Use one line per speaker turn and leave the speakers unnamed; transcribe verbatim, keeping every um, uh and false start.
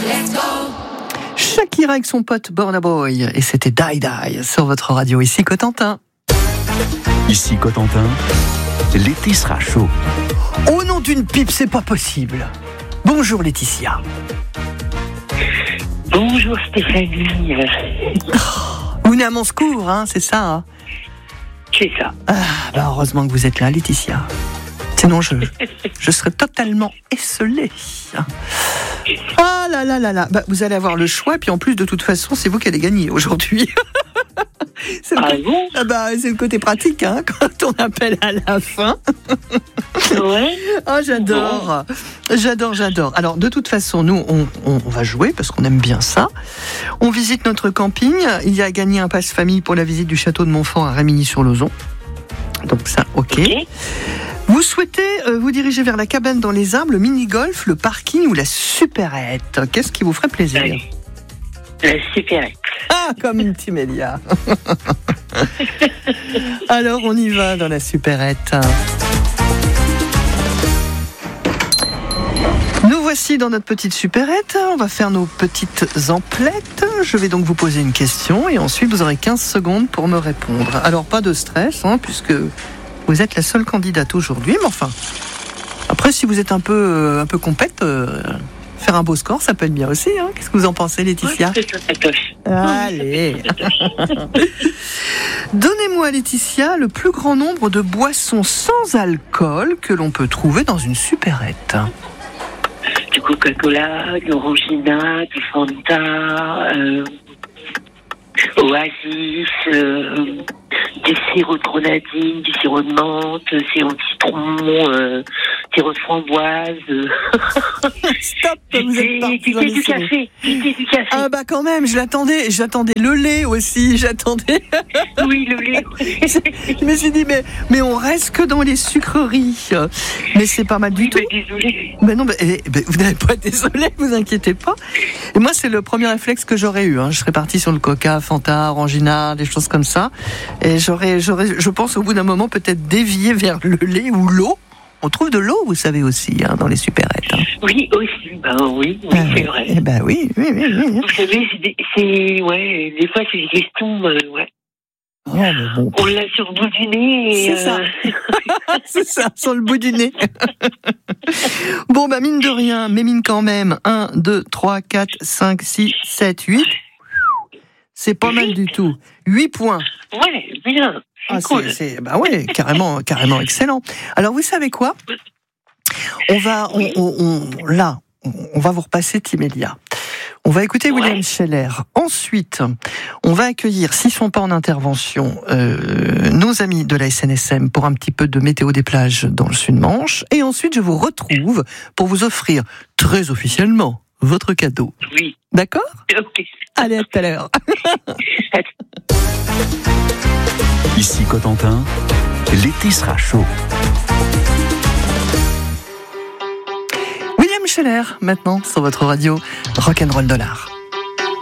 Shakira avec son pote Burna Boy, et c'était Die Die sur votre radio. Ici Cotentin.
Ici Cotentin, l'été sera chaud.
Au nom d'une pipe, c'est pas possible. Bonjour Laetitia.
Bonjour Stéphanie.
Oh, vous venez à mon secours, hein, c'est ça hein
C'est ça.
Ah, bah heureusement que vous êtes là, Laetitia. Sinon, je, je serais totalement esselée. Ah là là là là. Bah, vous allez avoir le choix, puis en plus, de toute façon, c'est vous qui allez gagner aujourd'hui. C'est le,
ah
côté,
bon
ah bah, c'est le côté pratique, hein, quand on appelle à la fin.
Ouais.
Oh, j'adore. Bon. J'adore, j'adore. Alors, de toute façon, nous, on, on, on va jouer parce qu'on aime bien ça. On visite notre camping. Il y a gagné un passe-famille pour la visite du château de Montfort à Ramilly-sur-Lauzon. Donc ça, ok.
okay.
Vous souhaitez euh, vous diriger vers la cabane dans les arbres, le mini-golf, le parking ou la supérette? Qu'est-ce qui vous ferait plaisir?
La, la supérette.
Ah, comme une Timélia. Alors, on y va dans la supérette. Nous voici dans notre petite supérette. On va faire nos petites emplettes. Je vais donc vous poser une question et ensuite vous aurez quinze secondes pour me répondre. Alors, pas de stress, hein, puisque vous êtes la seule candidate aujourd'hui. Mais enfin, après, si vous êtes un peu, euh, un peu compète, euh, faire un beau score, ça peut être bien aussi. Hein. Qu'est-ce que vous en pensez, Laetitia?
Ouais, c'est ça,
Allez. Donnez-moi, Laetitia, le plus grand nombre de boissons sans alcool que l'on peut trouver dans une supérette.
Du Coca-Cola, de l'Orangina, du Fanta, euh, Oasis, euh, des sirops de grenadine, du sirop de menthe, sirop de citron, euh, sirop de framboise. Euh.
Stop, vous êtes parti dans
du,
les
du
sirops.
café, du thé, du café.
Ah bah quand même, je l'attendais, j'attendais le lait aussi, j'attendais.
Oui, le lait.
Je me suis dit mais mais on reste que dans les sucreries. Mais c'est pas mal du
Oui,
tout.
bah, désolée.
Ben non, ben, eh, ben, vous n'allez pas être désolé, vous inquiétez pas. Et moi, c'est le premier réflexe que j'aurais eu. Hein. Je serais partie sur le Coca, Fanta, Orangina, des choses comme ça. Et j'aurais, j'aurais, je pense, au bout d'un moment, peut-être dévié vers le lait ou l'eau. On trouve de l'eau, vous savez aussi, hein, dans les supérettes. Hein.
Oui, aussi. Ben oui, oui,
Ah,
c'est vrai.
Eh ben oui, oui, oui, oui.
Vous savez, c'est, des, c'est ouais, des fois c'est des questions, euh, ouais.
Oh, mais bon.
On l'a sur le bout du nez. Et,
C'est ça.
euh...
C'est ça, sur le bout du nez. Bon, bah mine de rien, mais mine quand même. un, deux, trois, quatre, cinq, six, sept, huit. C'est pas mal du tout. huit points.
Ouais, bien. C'est
Ah,
cool.
c'est, c'est, bah ouais, carrément, carrément excellent. Alors, vous savez quoi? On va, on, on, on, là, on va vous repasser Timélia. On va écouter ouais. William Scheller. Ensuite, on va accueillir, s'ils ne sont pas en intervention, euh, nos amis de la S N S M pour un petit peu de météo des plages dans le Sud-Manche. Et ensuite, je vous retrouve pour vous offrir, très officiellement, votre cadeau.
Oui.
D'accord?
Ok.
Allez, à tout à l'heure.
Ici Cotentin, l'été sera chaud.
William Scheller, maintenant, sur votre radio Rock'n'Roll Dollar.